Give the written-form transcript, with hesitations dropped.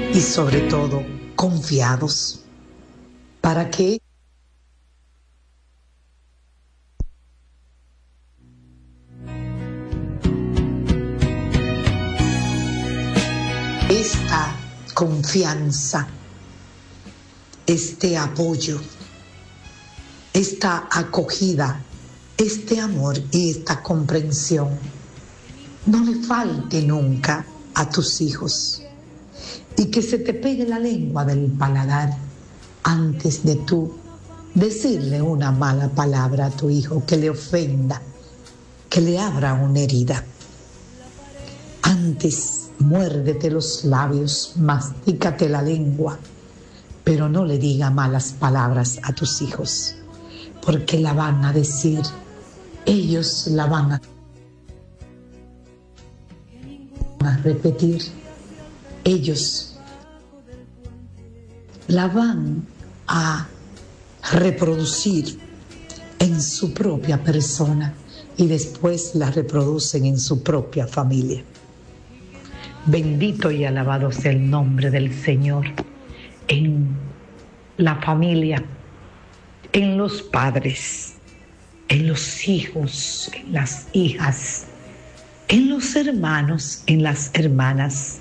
y sobre todo confiados, para que esta confianza, este apoyo, esta acogida, este amor y esta comprensión no le falte nunca a tus hijos, y que se te pegue la lengua del paladar antes de tú decirle una mala palabra a tu hijo que le ofenda, que le abra una herida. Antes muérdete los labios, mastícate la lengua, pero no le diga malas palabras a tus hijos, porque la van a decir, ellos la van a repetir, ellos la van a reproducir en su propia persona y después la reproducen en su propia familia. Bendito y alabado sea el nombre del Señor en la familia, en los padres, en los hijos, en las hijas, en los hermanos, en las hermanas,